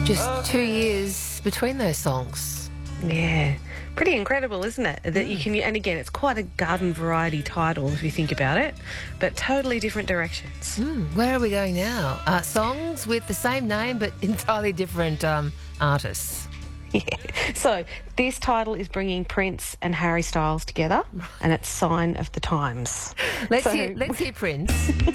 Just 2 years between those songs. Yeah. Pretty incredible, isn't it? That you can, and again, it's quite a garden variety title if you think about it, but totally different directions. Where are we going now? Songs with the same name but entirely different artists. Yeah. So this title is bringing Prince and Harry Styles together, and it's Sign of the Times. Let's hear Prince.